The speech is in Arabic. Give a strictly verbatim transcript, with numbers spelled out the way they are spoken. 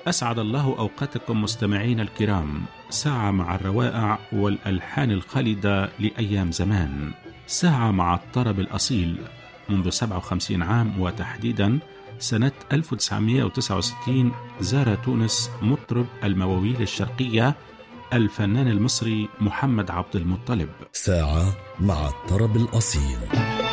أسعد الله أوقاتكم مستمعين الكرام. ساعة مع الروائع والألحان الخالدة لأيام زمان، ساعة مع الطرب الأصيل. منذ سبعة وخمسين عام وتحديدا سنة ألف وتسعمائة وتسعة وستين زار تونس مطرب المواويل الشرقية الفنان المصري محمد عبد المطلب. ساعة مع الطرب الأصيل.